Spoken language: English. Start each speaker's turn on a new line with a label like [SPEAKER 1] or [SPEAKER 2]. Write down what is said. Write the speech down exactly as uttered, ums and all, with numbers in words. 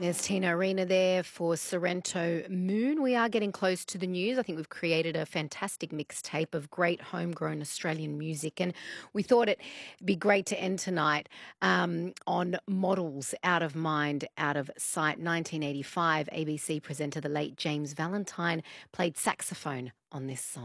[SPEAKER 1] There's Tina Arena there for Sorrento Moon. We are getting close to the news. I think we've created a fantastic mixtape of great homegrown Australian music. And we thought it'd be great to end tonight um, on Models Out of Mind, Out of Sight. nineteen eighty-five, A B C presenter, the late James Valentine, played saxophone on this song.